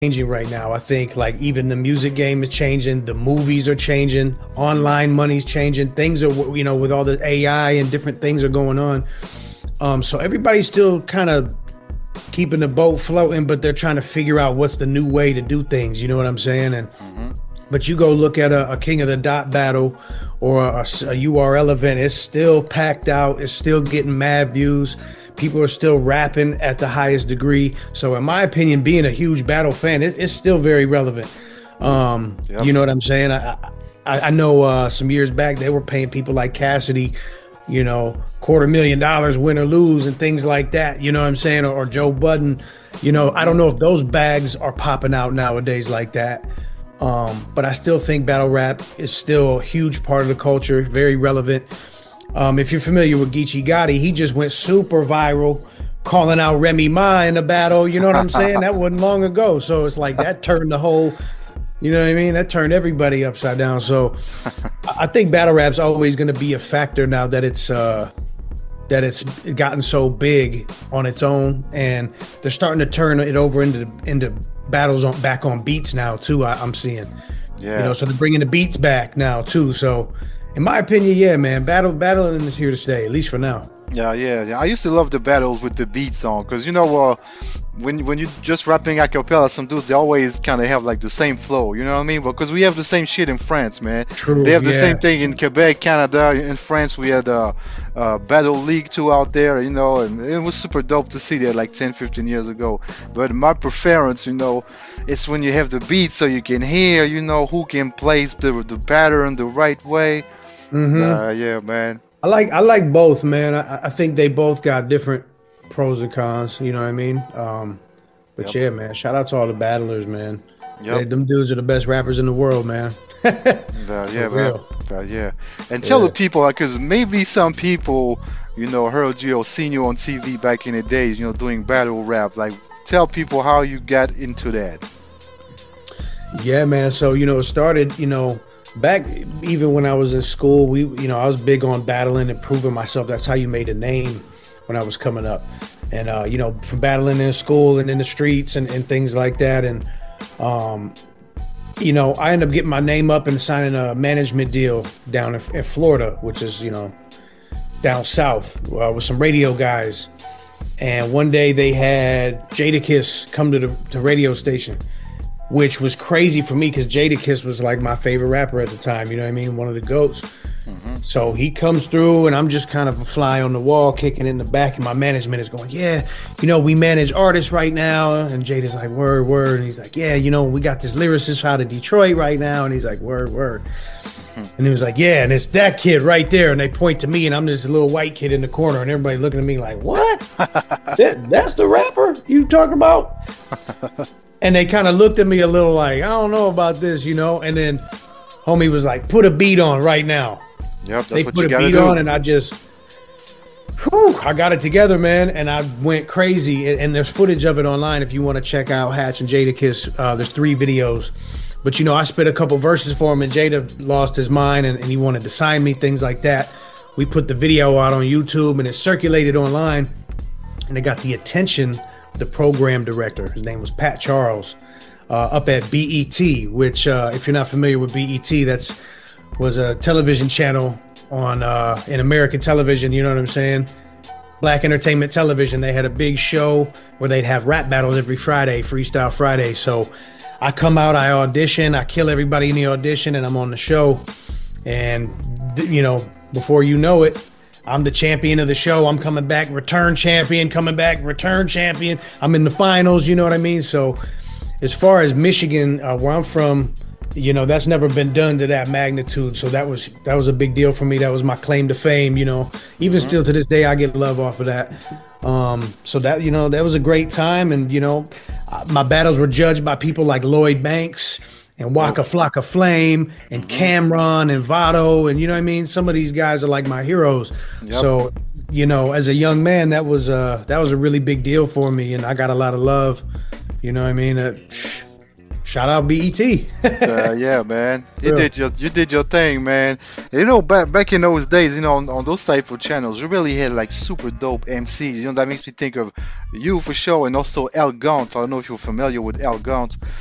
changing right now. I think like even the music game is changing, the movies are changing, online money's changing. Things are, with all the AI and different things are going on. So everybody's still kind of keeping the boat floating, but they're trying to figure out what's the new way to do things. You know what I'm saying? And but you go look at a King of the Dot battle or a URL event, it's still packed out. It's still getting mad views. People are still rapping at the highest degree. So in my opinion, being a huge battle fan, it's still very relevant. You know what I'm saying? I know some years back they were paying people like Cassidy, $250,000 win or lose and things like that. You know what I'm saying? Or Joe Budden. I don't know if those bags are popping out nowadays like that. But I still think battle rap is still a huge part of the culture, very relevant. If you're familiar with Geechee Gotti, he just went super viral calling out Remy Ma in the battle. You know what I'm saying? That wasn't long ago. So it's like that turned the whole, you know what I mean? That turned everybody upside down. So I think battle rap's always going to be a factor now that it's gotten so big on its own, and they're starting to turn it over into battles back on beats now too. I'm seeing, so they're bringing the beats back now too. So in my opinion, yeah, man, battling is here to stay, at least for now. Yeah. I used to love the battles with the beats on, because when you just rapping a cappella, some dudes they always kind of have like the same flow. You know what I mean? Because we have the same shit in France, man. True. They have the same thing in Quebec, Canada. In France, we had Battle League 2 out there, and it was super dope to see that like 10, 15 years ago. But my preference, it's when you have the beat, so you can hear, who can place the pattern the right way. Yeah, man. I like both, man. I think they both got different pros and cons. You know what I mean? Yeah, man. Shout out to all the battlers, man. Them dudes are the best rappers in the world, man. Yeah, man. Yeah. And tell the people, because maybe some people, heard you or seen you on TV back in the days, doing battle rap. Like, tell people how you got into that. Yeah, man. So, it started, back even when I was in school, I was big on battling and proving myself. That's how you made a name when I was coming up. And, from battling in school and in the streets and things like that. And, I ended up getting my name up and signing a management deal down in Florida, which is, down south with some radio guys. And one day they had Jadakiss come to the radio station, which was crazy for me because Jadakiss was like my favorite rapper at the time. You know what I mean? One of the GOATs. So he comes through and I'm just kind of a fly on the wall, kicking in the back. And my management is going, yeah, we manage artists right now. And Jada's like, word. And he's like, yeah, we got this lyricist out of Detroit right now. And he's like, word. And he was like, yeah, and it's that kid right there. And they point to me and I'm this little white kid in the corner. And everybody looking at me like, what? That's the rapper you talking about? And they kind of looked at me a little like, I don't know about this, And then homie was like, put a beat on right now. Yep, they put a beat on and I just, I got it together, man. And I went crazy. And there's footage of it online if you want to check out Hatch and Jadakiss. There's 3 videos. But, I spit a couple verses for him and Jada lost his mind and he wanted to sign me, things like that. We put the video out on YouTube and it circulated online. And it got the attention the program director. His name was Pat Charles, up at BET, which if you're not familiar with BET, was a television channel on in American television. You know what I'm saying? Black entertainment television. They had a big show where they'd have rap battles every Friday, Freestyle Friday. So I come out, I audition, I kill everybody in the audition, and I'm on the show. And before you know it, I'm the champion of the show. I'm coming back, return champion, I'm in the finals, you know what I mean? So as far as Michigan, where I'm from, that's never been done to that magnitude. So that was a big deal for me. That was my claim to fame, Even still to this day, I get love off of that. So that, that was a great time. And, my battles were judged by people like Lloyd Banks and Waka Flocka Flame and Cameron and Vado. And you know what I mean? Some of these guys are like my heroes. Yep. So, as a young man, that was a really big deal for me. And I got a lot of love. You know what I mean? Shout out BET. Yeah, man, Real. you did your thing, man. You know, back in those days, you know, on those type of channels, you really had like super dope MCs. You know, that makes me think of you for sure, and also El Gaunt. I don't know if you're familiar with El Gaunt.